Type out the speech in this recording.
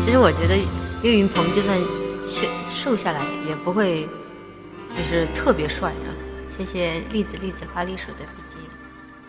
其实我觉得岳云鹏就算瘦下来，也不会就是特别帅啊。谢谢栗子花栗鼠的。